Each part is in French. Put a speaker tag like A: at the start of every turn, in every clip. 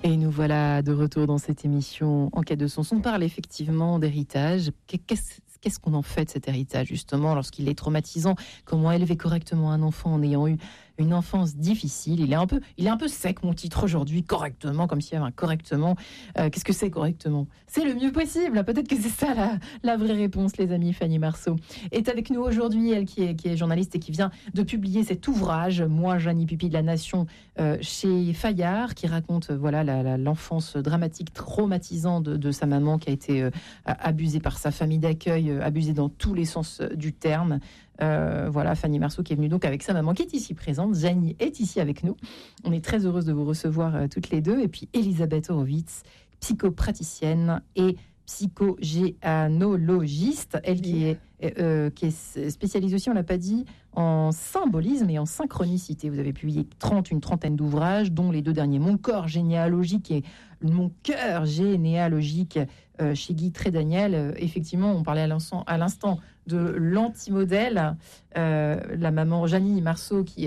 A: Et nous voilà de retour dans cette émission Enquête de sens. On parle effectivement d'héritage. Qu'est-ce qu'on en fait de cet héritage, justement, lorsqu'il est traumatisant? Comment élever correctement un enfant en ayant eu une enfance difficile? Il est un peu sec, mon titre, aujourd'hui. Correctement, comme s'il y avait un correctement. Qu'est-ce que c'est correctement? C'est le mieux possible. Peut-être que c'est ça la vraie réponse, les amis. Fanny Marceau est avec nous aujourd'hui, elle qui est journaliste et qui vient de publier cet ouvrage, Moi, Janie, pupille de la nation, chez Fayard, qui raconte l'enfance dramatique, traumatisante de sa maman qui a été abusée par sa famille d'accueil, abusée dans tous les sens du terme. Fanny Marceau qui est venue donc avec sa maman qui est ici présente. Janie est ici avec nous. On est très heureuse de vous recevoir toutes les deux. Et puis Elisabeth Horowitz, psychopraticienne et psychogéanologiste, elle qui est spécialisée aussi, on l'a pas dit, en symbolisme et en synchronicité. Vous avez publié une trentaine d'ouvrages, dont les 2 derniers, Mon corps généalogique et Mon cœur généalogique, chez Guy Trédaniel. Effectivement, on parlait à l'instant de l'antimodèle, la maman Janie Marceau, qui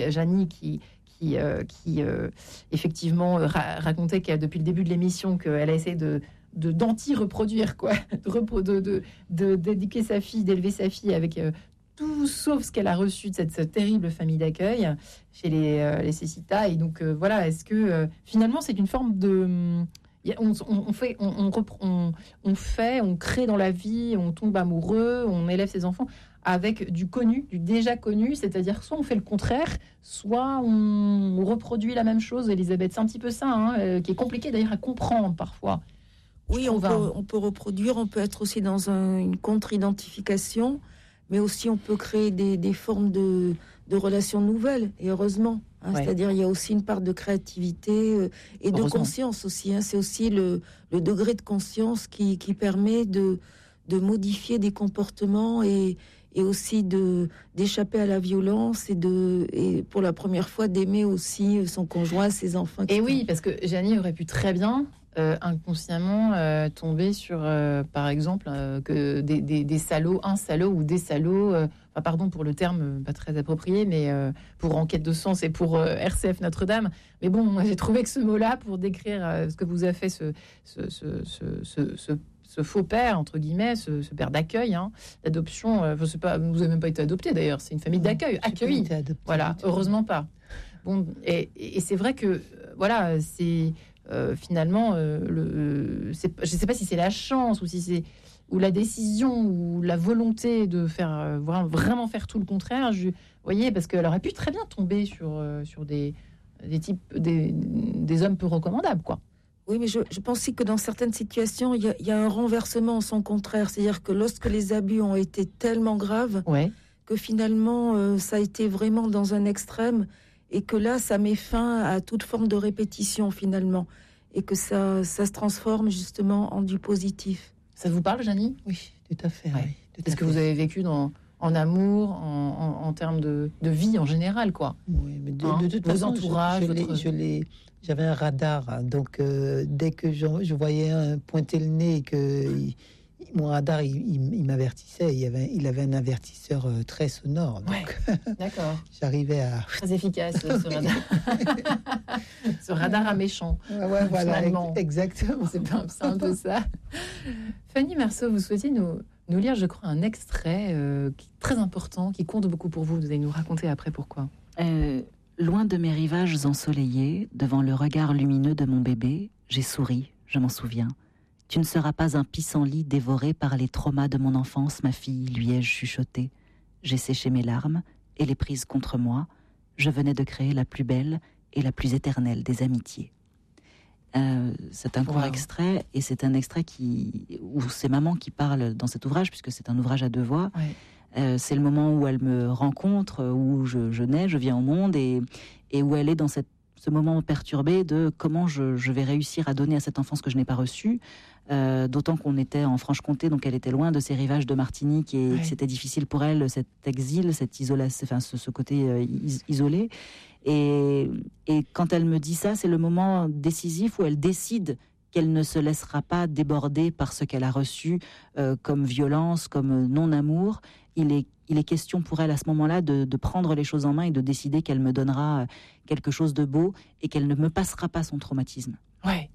A: effectivement racontait qu'elle, depuis le début de l'émission, qu'elle a essayé d'anti-reproduire, quoi, d'éduquer sa fille, d'élever sa fille avec tout sauf ce qu'elle a reçu de cette terrible famille d'accueil chez les Cécita. Et donc est-ce que finalement c'est une forme de on crée dans la vie, on tombe amoureux, on élève ses enfants avec du connu, du déjà connu, c'est-à-dire soit on fait le contraire, soit on reproduit la même chose. Elisabeth, c'est un petit peu ça, qui est compliqué d'ailleurs à comprendre parfois.
B: Oui, on peut reproduire, on peut être aussi dans une contre-identification, mais aussi on peut créer des formes de relations nouvelles, et heureusement. C'est-à-dire il y a aussi une part de créativité et de conscience aussi. C'est aussi le degré de conscience qui permet de modifier des comportements et aussi d'échapper à la violence et pour la première fois d'aimer aussi son conjoint, ses enfants.
A: Et oui, parce que Janie aurait pu très bien inconsciemment tomber sur, par exemple, que des salauds, un salaud ou des salauds, pardon pour le terme pas très approprié, mais pour Enquête de sens et pour RCF Notre-Dame. Mais bon, moi j'ai trouvé que ce mot-là, pour décrire ce que vous a fait ce faux père, entre guillemets, ce père d'accueil, d'adoption, vous n'avez même pas été adopté d'ailleurs, c'est une famille d'accueil, accueillie. Voilà, heureusement pas. Bon, et c'est vrai que, c'est... finalement, je ne sais pas si c'est la chance ou si c'est la décision ou la volonté de faire vraiment faire tout le contraire. Vous voyez, parce qu'elle aurait pu très bien tomber sur des types, des hommes peu recommandables, quoi.
B: Oui, mais je pense aussi que dans certaines situations, il y a un renversement en son contraire. C'est-à-dire que lorsque les abus ont été tellement graves, que finalement, ça a été vraiment dans un extrême. Et que là, ça met fin à toute forme de répétition, finalement. Et que ça se transforme, justement, en du positif.
A: Ça vous parle, Janie ?
C: Oui, tout à fait. Oui,
A: Est-ce que vous avez vécu en amour, en termes de vie en général, quoi ?
C: Oui, mais de toute façon,
A: entourages,
C: j'avais un radar. Donc, dès que je voyais un pointer le nez et que... mon radar, il m'avertissait. Il avait un avertisseur très sonore. Donc,
A: d'accord.
C: J'arrivais à...
A: Très efficace, ce radar. Ce radar à méchant.
C: Ouais, voilà, exactement.
A: C'est un peu ça. Fanny Marceau, vous souhaitiez nous lire, je crois, un extrait qui est très important, qui compte beaucoup pour vous. Vous allez nous raconter après pourquoi.
D: Loin de mes rivages ensoleillés, devant le regard lumineux de mon bébé, j'ai souri, je m'en souviens. Tu ne seras pas un pissenlit dévoré par les traumas de mon enfance, ma fille, lui ai-je chuchoté. J'ai séché mes larmes et les prises contre moi. Je venais de créer la plus belle et la plus éternelle des amitiés. C'est un court extrait, et c'est un extrait où c'est maman qui parle dans cet ouvrage, puisque c'est un ouvrage à 2 voix. C'est le moment où elle me rencontre, où je nais, je viens au monde, et où elle est dans ce moment perturbé de comment je vais réussir à donner à cette enfance que je n'ai pas reçue, d'autant qu'on était en Franche-Comté, donc elle était loin de ses rivages de Martinique, et que c'était difficile pour elle, cet exil, cette isolation, enfin ce côté isolé. Et quand elle me dit ça, c'est le moment décisif où elle décide qu'elle ne se laissera pas déborder par ce qu'elle a reçu comme violence, comme non-amour. Il est question pour elle à ce moment-là de prendre les choses en main et de décider qu'elle me donnera quelque chose de beau et qu'elle ne me passera pas son traumatisme.
A: Ouais,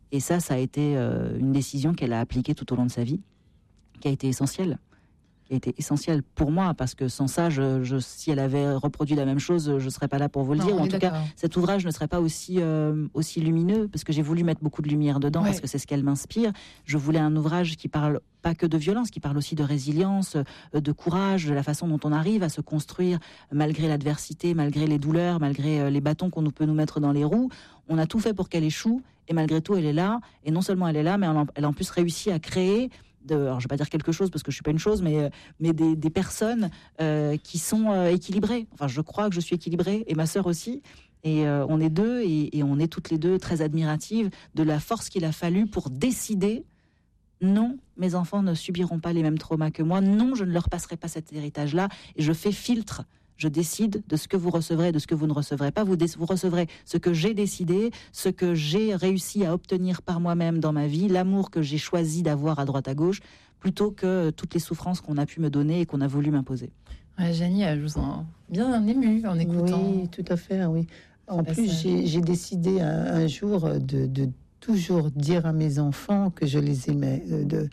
D: Et ça a été une décision qu'elle a appliquée tout au long de sa vie, qui a été essentielle. Qui a été essentielle pour moi, parce que sans ça, si elle avait reproduit la même chose, je ne serais pas là pour vous le dire. Ou en tout cas, cet ouvrage ne serait pas aussi lumineux, parce que j'ai voulu mettre beaucoup de lumière dedans, parce que c'est ce qu'elle m'inspire. Je voulais un ouvrage qui parle pas que de violence, qui parle aussi de résilience, de courage, de la façon dont on arrive à se construire malgré l'adversité, malgré les douleurs, malgré les bâtons qu'on peut nous mettre dans les roues. On a tout fait pour qu'elle échoue, et malgré tout, elle est là. Et non seulement elle est là, mais elle a en plus réussi à créer... alors je ne vais pas dire quelque chose parce que je ne suis pas une chose, mais des personnes qui sont équilibrées. Enfin, je crois que je suis équilibrée, et ma sœur aussi. Et on est deux, et on est toutes les deux très admiratives de la force qu'il a fallu pour décider, non, mes enfants ne subiront pas les mêmes traumas que moi, non, je ne leur passerai pas cet héritage-là, et je fais filtre. Je décide de ce que vous recevrez, de ce que vous ne recevrez pas. Vous recevrez ce que j'ai décidé, ce que j'ai réussi à obtenir par moi-même dans ma vie, l'amour que j'ai choisi d'avoir à droite à gauche, plutôt que toutes les souffrances qu'on a pu me donner et qu'on a voulu m'imposer.
A: Ouais, Janie, je vous sens bien émue en écoutant.
C: Oui, tout à fait, oui. En plus, j'ai décidé un jour de toujours dire à mes enfants que je les aimais.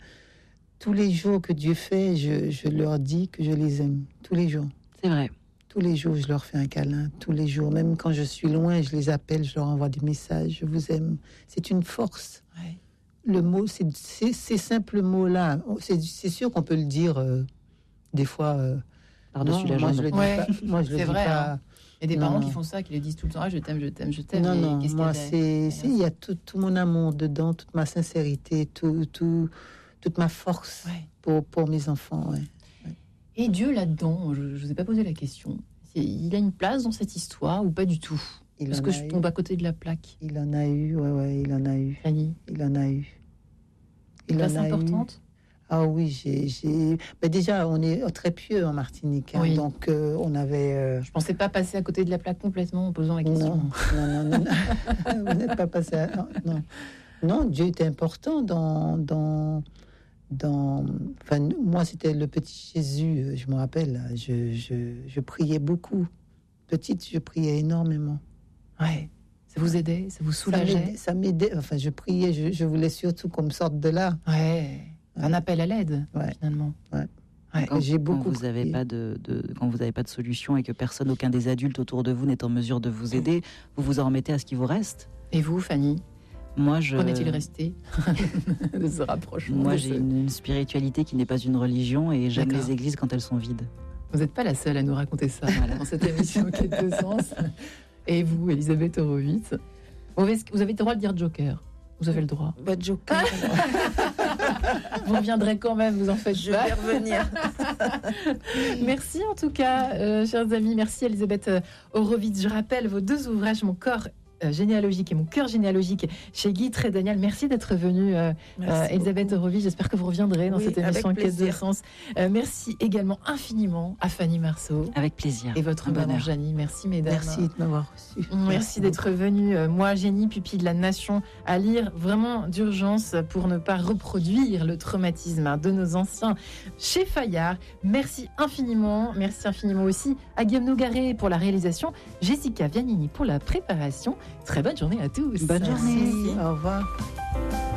C: Tous les jours que Dieu fait, je leur dis que je les aime. Tous les jours.
D: C'est vrai.
C: Tous les jours, je leur fais un câlin. Tous les jours, même quand je suis loin, je les appelle, je leur envoie des messages. Je vous aime. C'est une force.
A: Ouais.
C: Le mot, ces simples mots-là, c'est sûr qu'on peut le dire des fois
D: par-dessus la jambe.
C: Moi, je le dis
A: vrai,
C: pas.
A: Hein. Il y a des parents qui font ça, qui le disent tout le temps. Ah, je t'aime, je t'aime, je t'aime.
C: Non, moi, il y a tout mon amour dedans, toute ma sincérité, toute ma force pour mes enfants. Ouais.
A: Et Dieu là-dedans, je ne vous ai pas posé la question. Il a une place dans cette histoire ou pas du tout? Parce que je tombe à côté de la plaque.
C: Il en a eu, il en a eu.
A: Fanny.
C: Il en a eu.
A: Une place importante?
C: Ah oui, j'ai... déjà, on est très pieux en Martinique. Hein, donc, on avait...
A: Je ne pensais pas passer à côté de la plaque complètement en posant la question.
C: Non. Vous n'êtes pas passé à... Non, Dieu était important enfin, moi, c'était le petit Jésus, je me rappelle. Je priais beaucoup. Petite, je priais énormément.
A: Ouais. Ça vous aidait? Ça vous soulageait?
C: Ça m'aidait. Enfin, je priais. Je voulais surtout qu'on me sorte de là.
A: Ouais. Un appel à l'aide, finalement.
C: Ouais. J'ai beaucoup.
D: Quand vous n'avez pas quand vous n'avez pas de solution et que personne, aucun des adultes autour de vous n'est en mesure de vous aider, vous vous en remettez à ce qui vous reste.
A: Et vous, Fanny?
D: Moi,
A: qu'en est-il resté de ce rapprochement?
D: Moi, j'ai une spiritualité qui n'est pas une religion et j'aime les églises quand elles sont vides.
A: Vous n'êtes pas la seule à nous raconter ça dans cette émission Quête de sens. Et vous, Elisabeth Horowitz, vous avez le droit de dire Joker. Vous avez le droit.
B: Joker.
A: Vous reviendrez quand même, vous en faites
B: pas. Je vais revenir.
A: Merci en tout cas, chers amis. Merci Elisabeth Horowitz. Je rappelle vos deux ouvrages, Mon corps généalogique et Mon cœur généalogique chez Guy Trédaniel. Merci d'être venue, Elisabeth Horowitz. J'espère que vous reviendrez dans cette émission Quête de sens. Merci également infiniment à Fanny Marceau.
D: Avec plaisir.
A: Et votre maman Janie. Merci mesdames.
C: Merci de m'avoir reçu.
A: Merci d'être venue. Moi, Génie, pupille de la nation, à lire vraiment d'urgence pour ne pas reproduire le traumatisme de nos anciens chez Fayard. Merci infiniment. Merci infiniment aussi à Guillaume Nogaret pour la réalisation, Jessica Vianini pour la préparation. Très bonne journée à tous.
D: Bonne journée.
C: Merci. Au revoir.